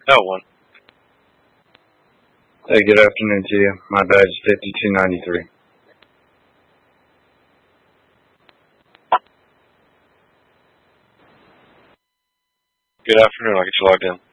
L1. Hey, good afternoon to you. My badge is 5293. Good afternoon. I'll get you logged in.